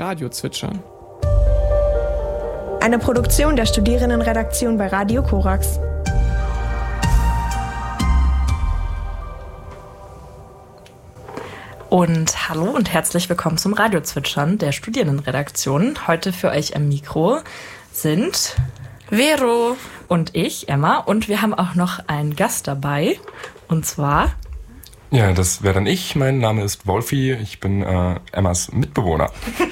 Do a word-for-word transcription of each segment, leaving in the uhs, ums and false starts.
Radio zwitschern. Eine Produktion der Studierendenredaktion bei Radio Korax. Und hallo und herzlich willkommen zum Radiozwitschern der Studierendenredaktion. Heute für euch am Mikro sind Vero und ich, Emma. Und wir haben auch noch einen Gast dabei, und zwar... Ja, das wäre dann ich. Mein Name ist Wolfi. Ich bin äh, Emmas Mitbewohner.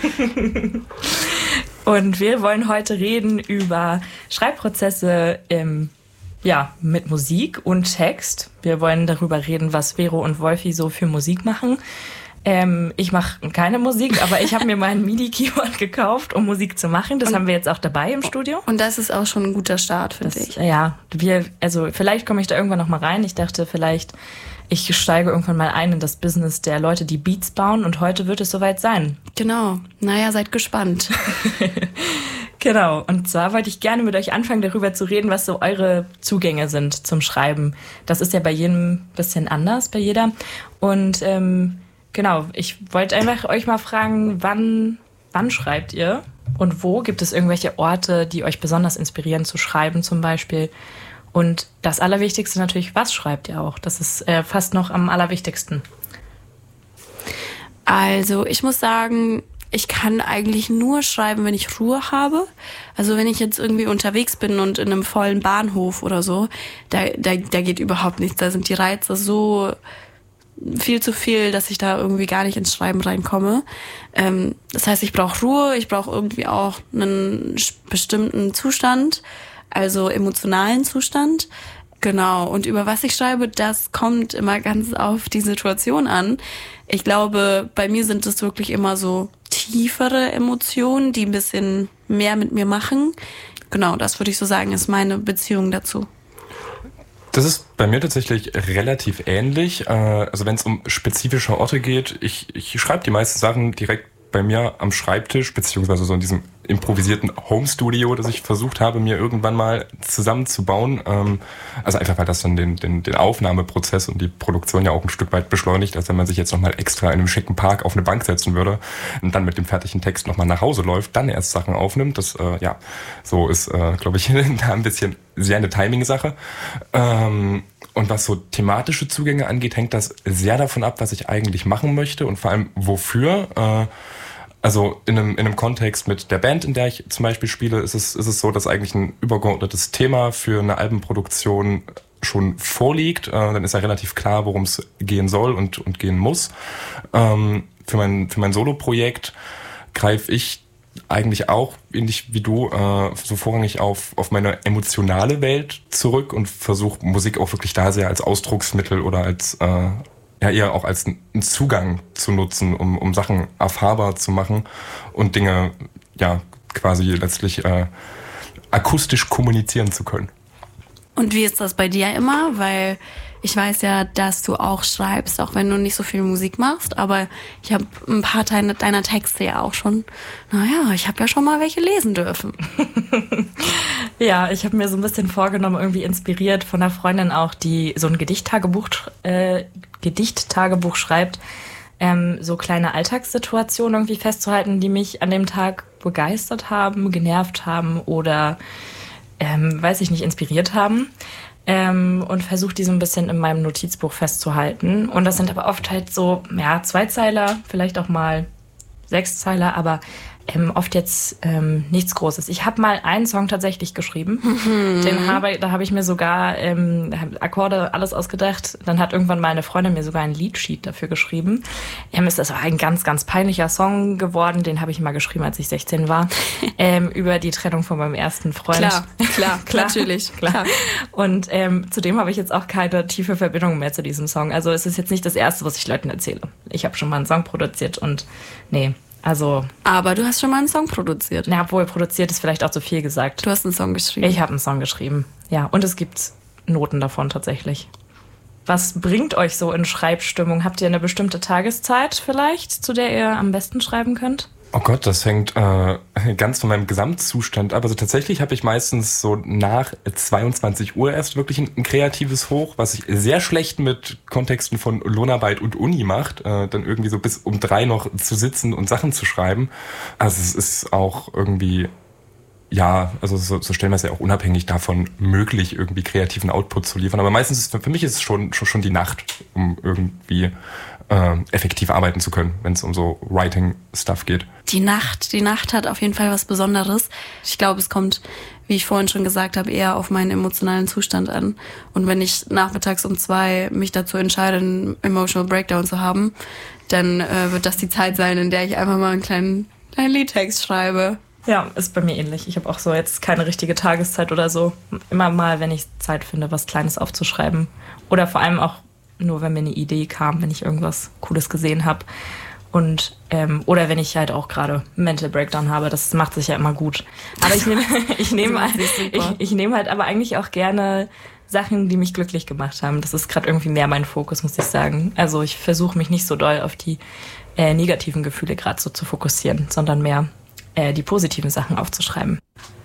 Und wir wollen heute reden über Schreibprozesse im, ja, mit Musik und Text. Wir wollen darüber reden, was Vero und Wolfi so für Musik machen. Ähm, ich mache keine Musik, aber ich habe mir mal ein MIDI-Keyboard gekauft, um Musik zu machen. Das und, haben wir jetzt auch dabei im Studio. Und das ist auch schon ein guter Start, finde ich. Ja, wir, also vielleicht komme ich da irgendwann noch mal rein. Ich dachte vielleicht, ich steige irgendwann mal ein in das Business der Leute, die Beats bauen, und heute wird es soweit sein. Genau. Naja, seid gespannt. Genau. Und zwar wollte ich gerne mit euch anfangen, darüber zu reden, was so eure Zugänge sind zum Schreiben. Das ist ja bei jedem ein bisschen anders, bei jeder. Und ähm, genau, ich wollte einfach euch mal fragen, wann, wann schreibt ihr und wo? Gibt es irgendwelche Orte, die euch besonders inspirieren zu schreiben zum Beispiel? Und das Allerwichtigste natürlich, was schreibt ihr auch? Das ist äh, fast noch am allerwichtigsten. Also ich muss sagen, ich kann eigentlich nur schreiben, wenn ich Ruhe habe. Also wenn ich jetzt irgendwie unterwegs bin und in einem vollen Bahnhof oder so, da, da, da geht überhaupt nichts. Da sind die Reize so viel zu viel, dass ich da irgendwie gar nicht ins Schreiben reinkomme. Ähm, das heißt, ich brauche Ruhe, ich brauche irgendwie auch einen bestimmten Zustand, also emotionalen Zustand. Genau. Und über was ich schreibe, das kommt immer ganz auf die Situation an. Ich glaube, bei mir sind es wirklich immer so tiefere Emotionen, die ein bisschen mehr mit mir machen. Genau, das würde ich so sagen, ist meine Beziehung dazu. Das ist bei mir tatsächlich relativ ähnlich. Also wenn es um spezifische Orte geht, ich, ich schreibe die meisten Sachen direkt bei mir am Schreibtisch, beziehungsweise so in diesem improvisierten Home-Studio, das ich versucht habe, mir irgendwann mal zusammenzubauen. Also einfach, weil das dann den, den, den Aufnahmeprozess und die Produktion ja auch ein Stück weit beschleunigt, als wenn man sich jetzt nochmal extra in einem schicken Park auf eine Bank setzen würde und dann mit dem fertigen Text nochmal nach Hause läuft, dann erst Sachen aufnimmt. Das, äh, ja, so ist, äh, glaube ich, da ein bisschen sehr eine Timing-Sache. Ähm, Und was so thematische Zugänge angeht, hängt das sehr davon ab, was ich eigentlich machen möchte und vor allem wofür. Äh, also in einem, in einem Kontext mit der Band, in der ich zum Beispiel spiele, ist es, ist es so, dass eigentlich ein übergeordnetes Thema für eine Albenproduktion schon vorliegt. Äh, dann ist ja relativ klar, worum es gehen soll und, und gehen muss. Ähm, für mein, für mein Solo-Projekt greife ich eigentlich auch, ähnlich wie du, äh, so vorrangig auf, auf meine emotionale Welt zurück und versuche Musik auch wirklich da sehr als Ausdrucksmittel oder als, äh, ja eher auch als einen Zugang zu nutzen, um, um Sachen erfahrbar zu machen und Dinge, ja, quasi letztlich äh, akustisch kommunizieren zu können. Und wie ist das bei dir immer? Weil ich weiß ja, dass du auch schreibst, auch wenn du nicht so viel Musik machst. Aber ich habe ein paar deiner, deiner Texte ja auch schon, naja, ich habe ja schon mal welche lesen dürfen. Ja, ich habe mir so ein bisschen vorgenommen, irgendwie inspiriert von einer Freundin auch, die so ein Gedichttagebuch, äh, Gedichttagebuch schreibt, ähm, so kleine Alltagssituationen irgendwie festzuhalten, die mich an dem Tag begeistert haben, genervt haben oder Ähm, weiß ich nicht, inspiriert haben, ähm, und versuche die so ein bisschen in meinem Notizbuch festzuhalten. Und das sind aber oft halt so, ja, Zweizeiler, vielleicht auch mal Sechszeiler, aber ähm, oft jetzt ähm, nichts Großes. Ich habe mal einen Song tatsächlich geschrieben. Mhm. Den habe, da habe ich mir sogar ähm, Akkorde, alles ausgedacht. Dann hat irgendwann meine Freundin mir sogar ein Liedsheet dafür geschrieben. Ähm, ist das auch ein ganz, ganz peinlicher Song geworden. Den habe ich mal geschrieben, als ich sechzehn war. ähm, über die Trennung von meinem ersten Freund. Klar, klar, klar, natürlich. Klar. klar. Und ähm, zudem habe ich jetzt auch keine tiefe Verbindung mehr zu diesem Song. Also es ist jetzt nicht das Erste, was ich Leuten erzähle. Ich habe schon mal einen Song produziert und nee. Also, aber du hast schon mal einen Song produziert. Na, obwohl produziert ist vielleicht auch zu viel gesagt. Du hast einen Song geschrieben. Ich habe einen Song geschrieben, ja. Und es gibt Noten davon tatsächlich. Was bringt euch so in Schreibstimmung? Habt ihr eine bestimmte Tageszeit vielleicht, zu der ihr am besten schreiben könnt? Oh Gott, das hängt äh, ganz von meinem Gesamtzustand ab. Also tatsächlich habe ich meistens so nach zweiundzwanzig Uhr erst wirklich ein, ein kreatives Hoch, was sich sehr schlecht mit Kontexten von Lohnarbeit und Uni macht, äh, dann irgendwie so bis um drei noch zu sitzen und Sachen zu schreiben. Also es ist auch irgendwie, ja, also so, so stellen wir es ja auch unabhängig davon möglich, irgendwie kreativen Output zu liefern. Aber meistens ist für mich ist es schon, schon, schon die Nacht, um irgendwie äh, effektiv arbeiten zu können, wenn es um so Writing-Stuff geht. Die Nacht, die Nacht hat auf jeden Fall was Besonderes. Ich glaube, es kommt, wie ich vorhin schon gesagt habe, eher auf meinen emotionalen Zustand an. Und wenn ich nachmittags um zwei mich dazu entscheide, einen Emotional Breakdown zu haben, dann äh, wird das die Zeit sein, in der ich einfach mal einen kleinen, kleinen Liedtext schreibe. Ja, ist bei mir ähnlich. Ich habe auch so jetzt keine richtige Tageszeit oder so. Immer mal, wenn ich Zeit finde, was Kleines aufzuschreiben. Oder vor allem auch nur, wenn mir eine Idee kam, wenn ich irgendwas Cooles gesehen habe. Und ähm, oder wenn ich halt auch gerade Mental Breakdown habe, das macht sich ja immer gut. Aber ich nehme ich nehme ich, ich nehme halt aber eigentlich auch gerne Sachen, die mich glücklich gemacht haben. Das ist gerade irgendwie mehr mein Fokus, muss ich sagen. Also ich versuche mich nicht so doll auf die äh, negativen Gefühle gerade so zu fokussieren, sondern mehr äh, die positiven Sachen aufzuschreiben.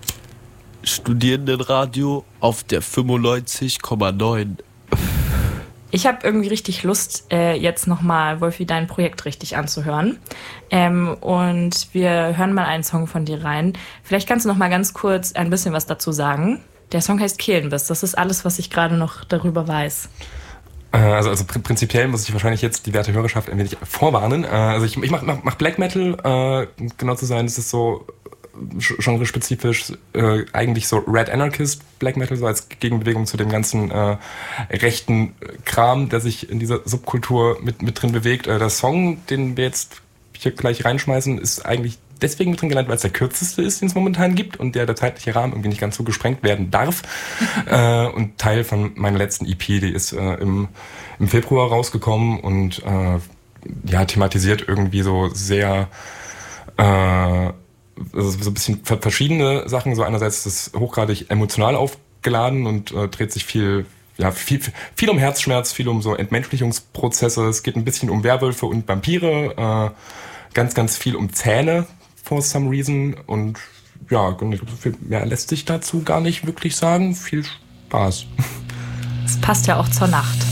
Studierendenradio auf der fünfundneunzig Komma neun. Ich habe irgendwie richtig Lust, äh, jetzt nochmal, Wolfi, dein Projekt richtig anzuhören. Ähm, und wir hören mal einen Song von dir rein. Vielleicht kannst du noch mal ganz kurz ein bisschen was dazu sagen. Der Song heißt Kehlenbiss. Das ist alles, was ich gerade noch darüber weiß. Also, also pr- prinzipiell muss ich wahrscheinlich jetzt die werte Hörerschaft ein wenig vorwarnen. Also ich, ich mach, mach, mach Black Metal, äh, genau zu sein, das ist so genre-spezifisch, äh, eigentlich so Red Anarchist Black Metal, so als Gegenbewegung zu dem ganzen äh, rechten Kram, der sich in dieser Subkultur mit, mit drin bewegt. Äh, der Song, den wir jetzt hier gleich reinschmeißen, ist eigentlich deswegen mit drin gelandet, weil es der kürzeste ist, den es momentan gibt und der der zeitliche Rahmen irgendwie nicht ganz so gesprengt werden darf. äh, und Teil von meiner letzten E P, die ist äh, im, im Februar rausgekommen und äh, ja, thematisiert irgendwie so sehr äh, also so ein bisschen verschiedene Sachen. So einerseits ist es hochgradig emotional aufgeladen und äh, dreht sich viel, ja, viel, viel um Herzschmerz, viel um so Entmenschlichungsprozesse. Es geht ein bisschen um Werwölfe und Vampire, äh, ganz, ganz viel um Zähne for some reason. Und ja, viel mehr lässt sich dazu gar nicht wirklich sagen. Viel Spaß. Es passt ja auch zur Nacht.